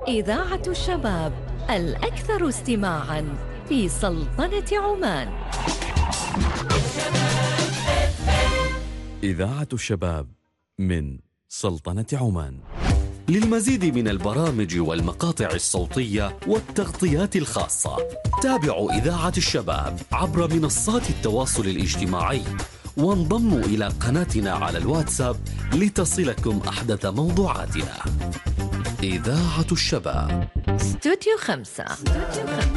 إذاعة الشباب الأكثر استماعاً في سلطنة عمان. إذاعة الشباب من سلطنة عمان. للمزيد من البرامج والمقاطع الصوتية والتغطيات الخاصة تابعوا إذاعة الشباب عبر منصات التواصل الاجتماعي، وانضموا إلى قناتنا على الواتساب لتصلكم أحدث موضوعاتنا. إذاعة الشباب، استوديو 5.